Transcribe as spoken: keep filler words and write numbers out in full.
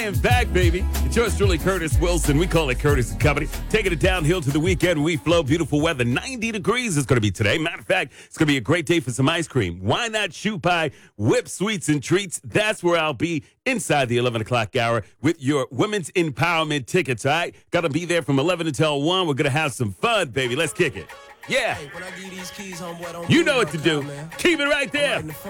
am back, baby. It's yours truly, Curtis Wilson. We call it Curtis and Company. Taking it downhill to the weekend. We flow. Beautiful weather. ninety degrees is going to be today. Matter of fact, it's going to be a great day for some ice cream. Why not shoe pie, whip sweets, and treats? That's where I'll be inside the eleven o'clock hour with your women's empowerment tickets, all right? Got to be there from eleven until one. We're going to have some fun, baby. Let's kick it. Yeah. Hey, when I give you these keys, homeboy, don't You do know it what to no do. time, man. Keep it right there. I'm right in the front.